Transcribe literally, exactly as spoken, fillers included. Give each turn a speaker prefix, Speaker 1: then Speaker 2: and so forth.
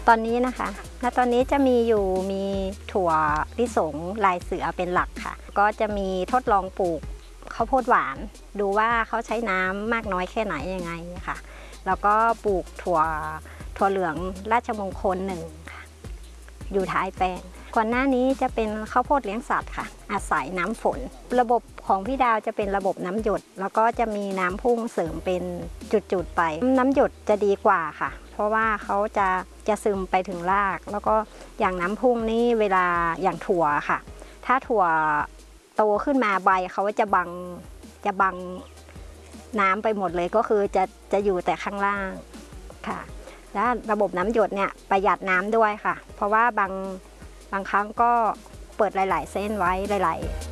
Speaker 1: ตอนนี้นะคะณตอนนี้จะมีอยู่มีถั่วลิสงลายเสือเป็นหลักค่ะก็จะมีทดลองปลูกข้าวโพดหวานดูว่าเขาใช้น้ำมากน้อยแค่ไหนยังไงค่ะแล้วก็ปลูกถั่วถั่วเหลืองราชมงคลหนึ่งค่ะอยู่ท้ายแปลงก่อนหน้านี้จะเป็นข้าวโพดเลี้ยงสัตว์ค่ะอาศัยน้ำฝนระบบของพี่ดาวจะเป็นระบบน้ำหยดแล้วก็จะมีน้ำพุ่งเสริมเป็นจุดๆไปน้ำหยดจะดีกว่าค่ะเพราะว่าเขาจะจะซึมไปถึงรากแล้วก็อย่างน้ำพุ่งนี่เวลาอย่างถั่วค่ะถ้าถั่วโตขึ้นมาใบเขาจะบังจะบังน้ำไปหมดเลยก็คือจะจะอยู่แต่ข้างล่างค่ะและระบบน้ำหยดเนี่ยประหยัดน้ำด้วยค่ะเพราะว่าบางบางครั้งก็เปิดหลายๆเส้นไว้หลายๆ